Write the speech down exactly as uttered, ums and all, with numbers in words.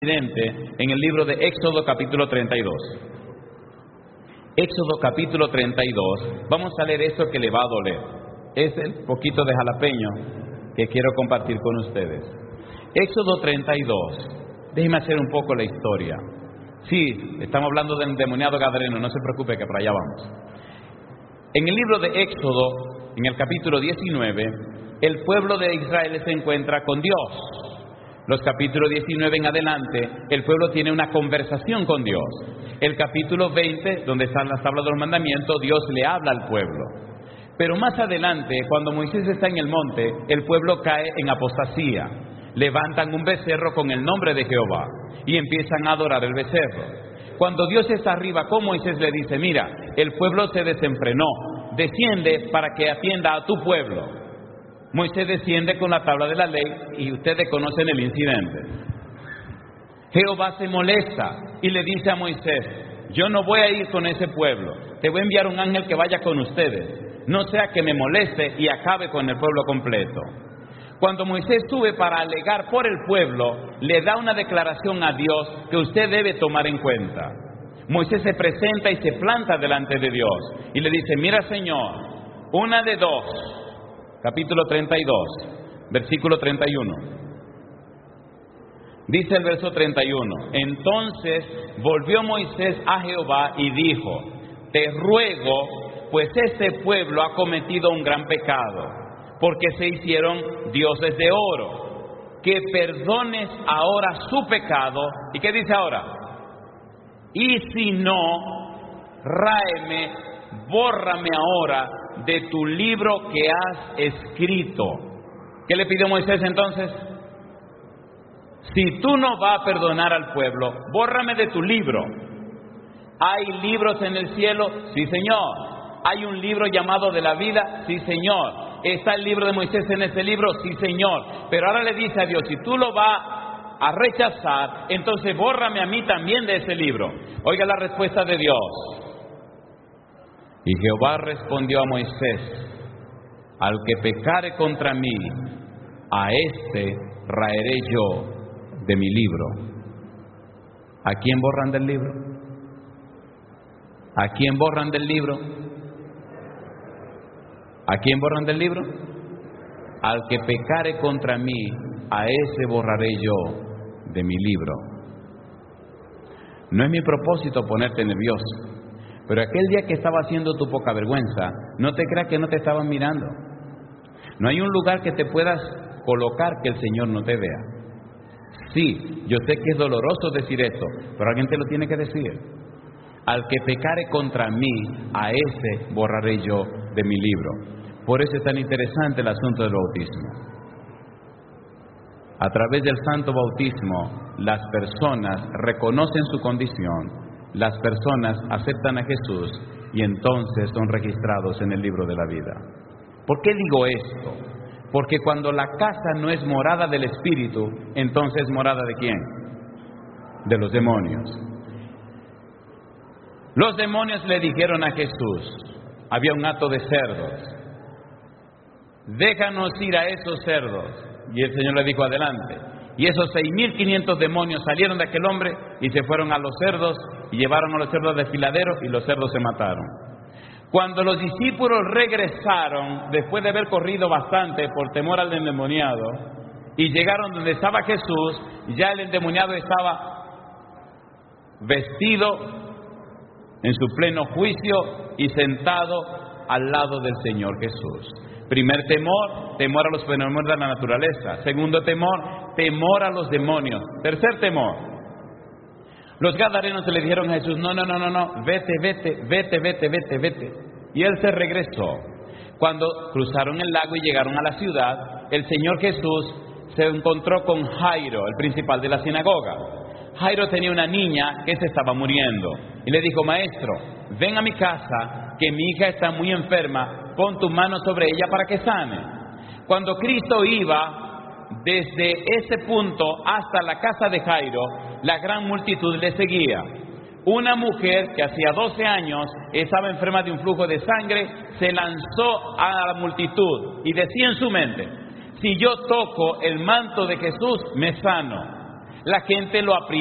En el libro de Éxodo capítulo treinta y dos. Éxodo capítulo treinta y dos. Vamos a leer esto que le va a doler. Es el poquito de jalapeño que quiero compartir con ustedes. Éxodo treinta y dos. Déjenme hacer un poco la historia. Sí, estamos hablando del endemoniado gadareno, no se preocupe que para allá vamos. En el libro de Éxodo, en el capítulo diecinueve, el pueblo de Israel se encuentra con Dios. Los capítulos diecinueve en adelante, el pueblo tiene una conversación con Dios. El capítulo veinte, donde están las tablas de los mandamientos, Dios le habla al pueblo. Pero más adelante, cuando Moisés está en el monte, el pueblo cae en apostasía. Levantan un becerro con el nombre de Jehová y empiezan a adorar el becerro. Cuando Dios está arriba con Moisés, le dice: mira, el pueblo se desenfrenó, desciende para que atienda a tu pueblo. Moisés desciende con la tabla de la ley y ustedes conocen el incidente. Jehová se molesta y le dice a Moisés: yo no voy a ir con ese pueblo, te voy a enviar un ángel que vaya con ustedes, no sea que me moleste y acabe con el pueblo completo. Cuando Moisés sube para alegar por el pueblo, le da una declaración a Dios que usted debe tomar en cuenta. Moisés se presenta y se planta delante de Dios y le dice: mira, Señor, una de dos. Capítulo treinta y dos, versículo treinta y uno. Dice el verso treinta y uno: entonces volvió Moisés a Jehová y dijo: te ruego, pues este pueblo ha cometido un gran pecado, porque se hicieron dioses de oro, que perdones ahora su pecado. ¿Y qué dice ahora? Y si no, ráeme, bórrame ahora de tu libro que has escrito. ¿Qué le pidió Moisés entonces? Si tú no vas a perdonar al pueblo, bórrame de tu libro. ¿Hay libros en el cielo? Sí, Señor. ¿Hay un libro llamado de la vida? Sí, Señor. ¿Está el libro de Moisés en ese libro? Sí, Señor. Pero ahora le dice a Dios: si tú lo vas a rechazar, entonces bórrame a mí también de ese libro. Oiga la respuesta de Dios. Y Jehová respondió a Moisés: al que pecare contra mí, a éste raeré yo de mi libro. ¿A quién borran del libro? ¿A quién borran del libro? ¿A quién borran del libro? Al que pecare contra mí, a ese borraré yo de mi libro. No es mi propósito ponerte nervioso, pero aquel día que estaba haciendo tu poca vergüenza, no te creas que no te estaban mirando. No hay un lugar que te puedas colocar que el Señor no te vea. Sí, yo sé que es doloroso decir esto, pero alguien te lo tiene que decir. Al que pecare contra mí, a ese borraré yo de mi libro. Por eso es tan interesante el asunto del bautismo. A través del santo bautismo, las personas reconocen su condición, las personas aceptan a Jesús y entonces son registrados en el libro de la vida. ¿Por qué digo esto? Porque cuando la casa no es morada del Espíritu, entonces es morada ¿de quién? De los demonios. Los demonios le dijeron a Jesús, había un hato de cerdos: déjanos ir a esos cerdos. Y el Señor le dijo: adelante. Y esos seis mil quinientos demonios salieron de aquel hombre y se fueron a los cerdos y llevaron a los cerdos al desfiladero y los cerdos se mataron. Cuando los discípulos regresaron, después de haber corrido bastante por temor al endemoniado, y llegaron donde estaba Jesús, ya el endemoniado estaba vestido en su pleno juicio y sentado al lado del Señor Jesús. Primer temor, temor a los fenómenos de la naturaleza. Segundo temor, temor a los demonios. Tercer temor, los gadarenos le dijeron a Jesús: no, no, no, no, no, vete, vete, vete, vete, vete, vete. Y él se regresó. Cuando cruzaron el lago y llegaron a la ciudad, el Señor Jesús se encontró con Jairo, el principal de la sinagoga. Jairo tenía una niña que se estaba muriendo y le dijo: maestro, ven a mi casa, que mi hija está muy enferma, pon tu mano sobre ella para que sane. Cuando Cristo iba desde ese punto hasta la casa de Jairo, la gran multitud le seguía. Una mujer que hacía doce años estaba enferma de un flujo de sangre, se lanzó a la multitud y decía en su mente: si yo toco el manto de Jesús, me sano. La gente lo aprieta.